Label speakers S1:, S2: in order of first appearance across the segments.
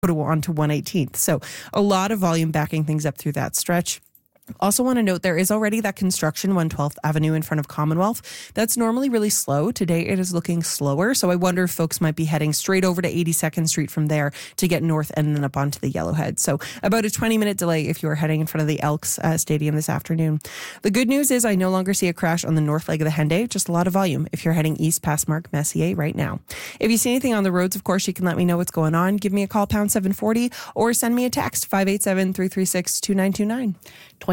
S1: onto 118th. So a lot of volume backing things up through that stretch. Also want to note there is already that construction 112th Avenue in front of Commonwealth. That's normally really slow. Today it is looking slower. So I wonder if folks might be heading straight over to 82nd Street from there to get north and then up onto the Yellowhead. So about a 20-minute delay if you are heading in front of the Elks Stadium this afternoon. The good news is I no longer see a crash on the north leg of the Henday, just a lot of volume if you're heading east past Mark Messier right now. If you see anything on the roads, of course, you can let me know what's going on. Give me a call, pound 740, or send me a text, 587-336-2929.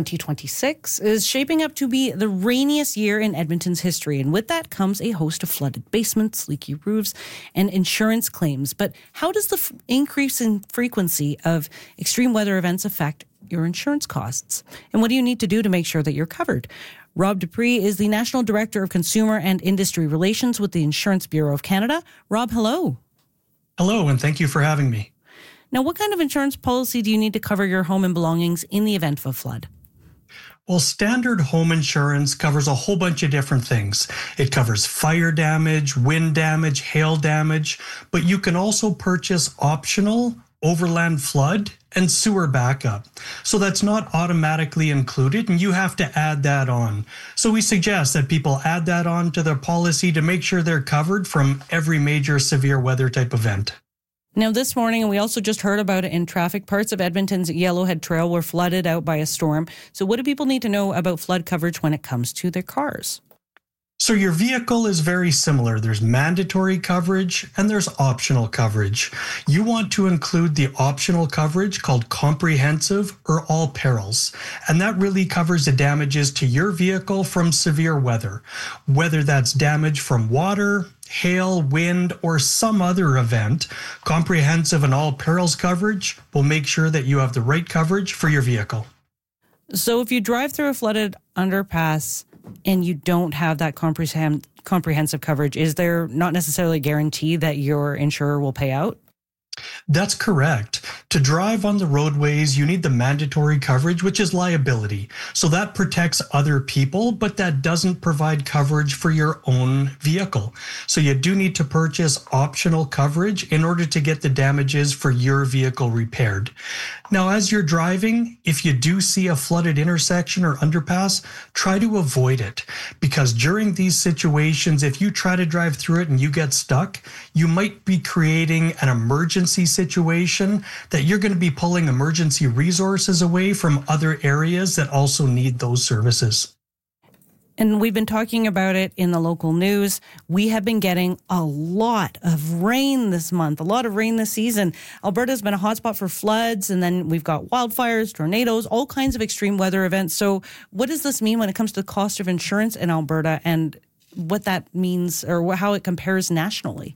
S2: 2026 is shaping up to be the rainiest year in Edmonton's history, and with that comes a host of flooded basements, leaky roofs, and insurance claims. But how does the increase in frequency of extreme weather events affect your insurance costs? And what do you need to do to make sure that you're covered? Rob Dupree is the National Director of Consumer and Industry Relations with the Insurance Bureau of Canada. Rob, hello.
S3: Hello, and thank you for having me.
S2: Now, what kind of insurance policy do you need to cover your home and belongings in the event of a flood?
S3: Well, standard home insurance covers a whole bunch of different things. It covers fire damage, wind damage, hail damage, but you can also purchase optional overland flood and sewer backup. So that's not automatically included, and you have to add that on. So we suggest that people add that on to their policy to make sure they're covered from every major severe weather type event.
S2: Now, this morning, and we also just heard about it in traffic, parts of Edmonton's Yellowhead Trail were flooded out by a storm. So what do people need to know about flood coverage when it comes to their cars?
S3: So your vehicle is very similar. There's mandatory coverage and there's optional coverage. You want to include the optional coverage called comprehensive or all perils. And that really covers the damages to your vehicle from severe weather, whether that's damage from water, hail, wind, or some other event. Comprehensive and all perils coverage will make sure that you have the right coverage for your vehicle.
S2: So if you drive through a flooded underpass and you don't have that comprehensive coverage, is there not necessarily a guarantee that your insurer will pay out?
S3: That's correct. To drive on the roadways, you need the mandatory coverage, which is liability. So that protects other people, but that doesn't provide coverage for your own vehicle. So you do need to purchase optional coverage in order to get the damages for your vehicle repaired. Now, as you're driving, if you do see a flooded intersection or underpass, try to avoid it. Because during these situations, if you try to drive through it and you get stuck, you might be creating an emergency situation that you're going to be pulling emergency resources away from other areas that also need those services.
S2: And we've been talking about it in the local news. We have been getting a lot of rain this month, a lot of rain this season. Alberta's been a hotspot for floods, and then we've got wildfires, tornadoes, all kinds of extreme weather events. So what does this mean when it comes to the cost of insurance in Alberta and what that means or how it compares nationally?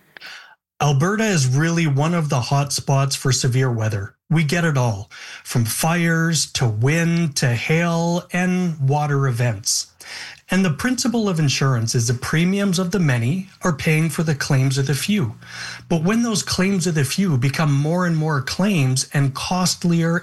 S3: Alberta is really one of the hot spots for severe weather. We get it all, from fires to wind to hail and water events. And the principle of insurance is the premiums of the many are paying for the claims of the few. But when those claims of the few become more and more claims and costlier,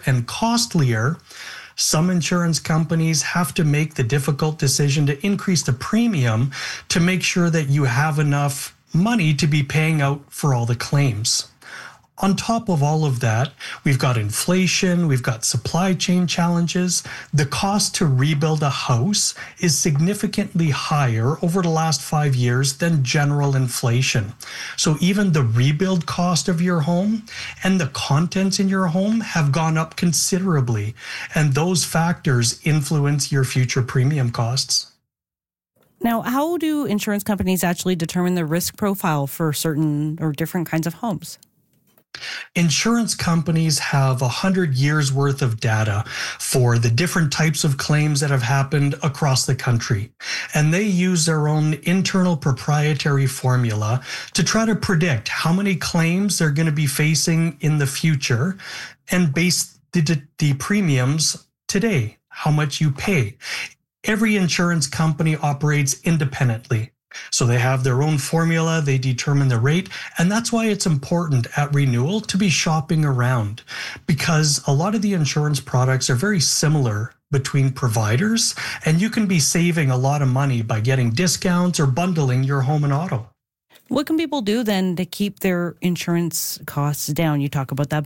S3: some insurance companies have to make the difficult decision to increase the premium to make sure that you have enough money to be paying out for all the claims. On top of all of that, we've got inflation, we've got supply chain challenges. The cost to rebuild a house is significantly higher over the last 5 years than general inflation. So even the rebuild cost of your home and the contents in your home have gone up considerably, and those factors influence your future premium costs.
S2: Now, how do insurance companies actually determine the risk profile for certain or different kinds of homes?
S3: Insurance companies have 100 years worth of data for the different types of claims that have happened across the country. And they use their own internal proprietary formula to try to predict how many claims they're going to be facing in the future and base the premiums today, how much you pay. Every insurance company operates independently. So they have their own formula, they determine the rate, and that's why it's important at renewal to be shopping around, because a lot of the insurance products are very similar between providers, and you can be saving a lot of money by getting discounts or bundling your home and auto.
S2: What can people do then to keep their insurance costs down? You talk about that